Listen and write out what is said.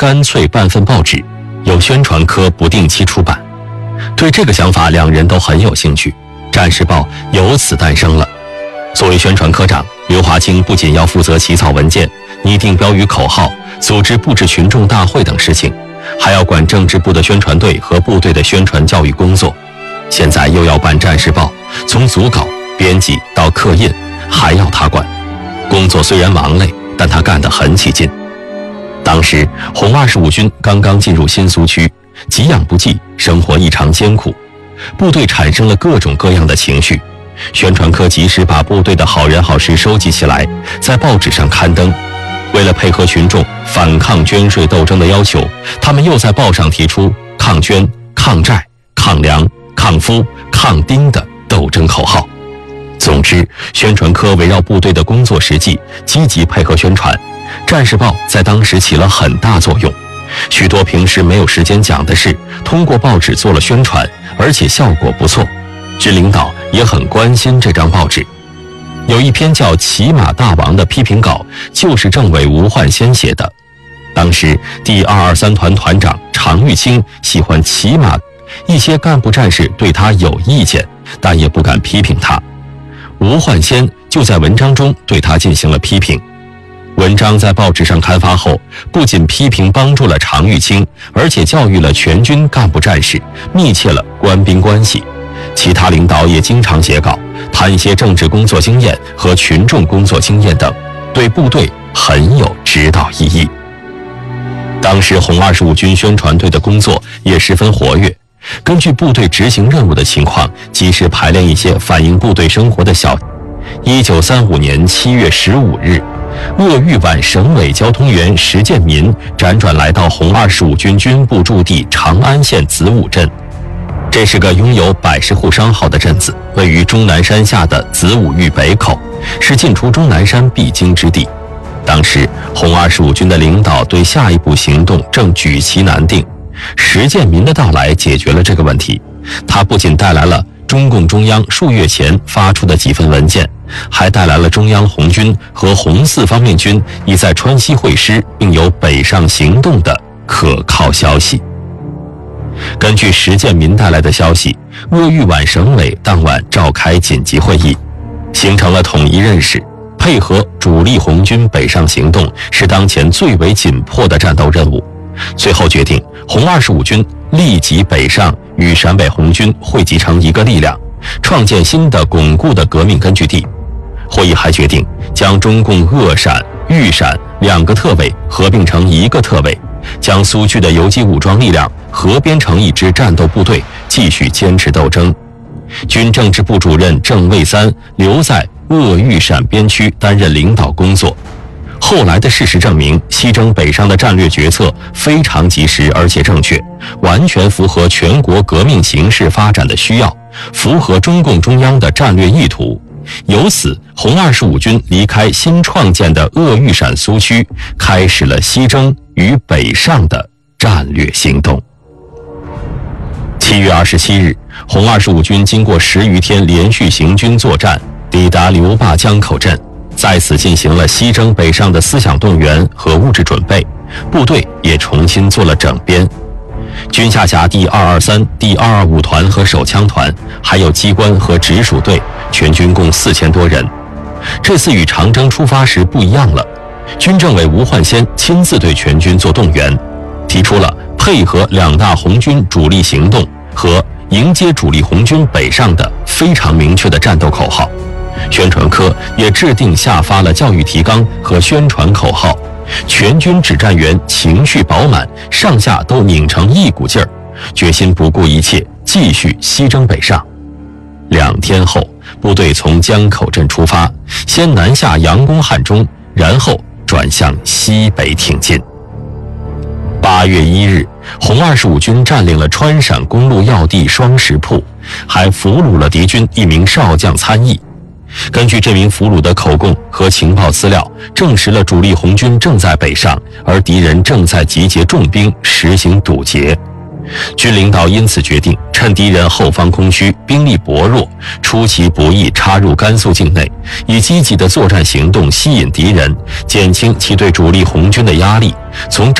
干脆半份报纸，由宣传科不定期出版。对这个想法，两人都很有兴趣，战时报由此诞生了。作为宣传科长，刘华清不仅要负责起草文件、拟定标语口号、组织布置群众大会等事情，还要管政治部的宣传队和部队的宣传教育工作。现在又要办战时报，从组稿、编辑到刻印，还要他管。工作虽然忙累，但他干得很起劲。当时红25军刚刚进入新苏区，给养不济，生活异常艰苦，部队产生了各种各样的情绪。宣传科及时把部队的好人好事收集起来，在报纸上刊登。为了配合群众反抗捐税斗争的要求，他们又在报上提出抗捐、抗债、抗粮、抗夫、抗丁的斗争口号。总之，宣传科围绕部队的工作实际，积极配合宣传。战时报在当时起了很大作用，许多平时没有时间讲的事，通过报纸做了宣传，而且效果不错。军领导也很关心这张报纸。有一篇叫《骑马大王》的批评稿，就是政委吴焕先写的。当时第223团团长常玉清喜欢骑马，一些干部战士对他有意见，但也不敢批评他。吴焕先就在文章中对他进行了批评。文章在报纸上刊发后，不仅批评帮助了常玉清，而且教育了全军干部战士，密切了官兵关系。其他领导也经常写稿，谈一些政治工作经验和群众工作经验等，对部队很有指导意义。当时红25军宣传队的工作也十分活跃，根据部队执行任务的情况，及时排练一些反映部队生活的小。1935年7月15日，鄂豫皖省委交通员石建民辗转来到红25军军部驻地长安县子午镇。这是个拥有100户商号的镇子，位于终南山下的子午峪北口，是进出终南山必经之地。当时红25军的领导对下一步行动正举棋难定，石建民的到来解决了这个问题。他不仅带来了中共中央数月前发出的几份文件，还带来了中央红军和红四方面军已在川西会师并有北上行动的可靠消息。根据石建民带来的消息，鄂豫皖省委当晚召开紧急会议，形成了统一认识，配合主力红军北上行动是当前最为紧迫的战斗任务。最后决定，红25军立即北上，与陕北红军汇集成一个力量，创建新的巩固的革命根据地。会议还决定将中共鄂陕、豫陕2个特委合并成1个特委，将苏区的游击武装力量合编成一支战斗部队，继续坚持斗争。军政治部主任郑卫三留在鄂豫陕边区担任领导工作。后来的事实证明，西征北上的战略决策非常及时而且正确，完全符合全国革命形势发展的需要，符合中共中央的战略意图。由此，红25军离开新创建的鄂豫陕苏区，开始了西征与北上的战略行动。7月27日，红25军经过10余天连续行军作战，抵达刘坝江口镇，在此进行了西征北上的思想动员和物质准备，部队也重新做了整编。军下辖第223、第225团和手枪团，还有机关和直属队，全军共4000多人。这次与长征出发时不一样了，军政委吴焕先亲自对全军做动员，提出了配合2大红军主力行动和迎接主力红军北上的非常明确的战斗口号。宣传科也制定下发了教育提纲和宣传口号，全军指战员情绪饱满，上下都拧成一股劲儿，决心不顾一切继续西征北上。2天后，部队从江口镇出发，先南下杨公汉中，然后转向西北挺进。8月1日，红25军占领了川陕公路要地双石铺，还俘虏了敌军1名少将参议。根据这名俘虏的口供和情报资料，证实了主力红军正在北上，而敌人正在集结重兵实行堵截。军领导因此决定趁敌人后方空虚，兵力薄弱，出其不意插入甘肃境内，以积极的作战行动吸引敌人，减轻其对主力红军的压力，从